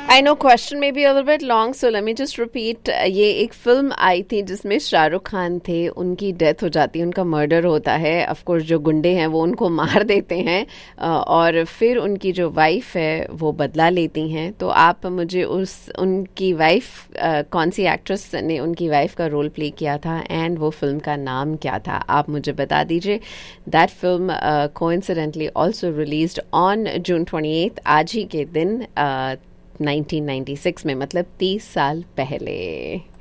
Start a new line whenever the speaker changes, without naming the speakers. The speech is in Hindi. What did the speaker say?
आई नो क्वेश्चन में be a little bit long, so let me just repeat. ये एक फिल्म आई थी जिसमें शाहरुख खान थे, उनकी डेथ हो जाती है, उनका मर्डर होता है. ऑफ कोर्स जो गुंडे हैं वो उनको मार देते हैं, और फिर उनकी जो वाइफ है वो बदला लेती हैं. तो आप मुझे उनकी वाइफ, कौन सी एक्ट्रेस ने उनकी वाइफ का रोल प्ले किया था, एंड वो फिल्म का नाम क्या था, आप मुझे बता दीजिए. That film coincidentally also released on June 28, आज ही के दिन, 1996 में, मतलब 30 साल पहले.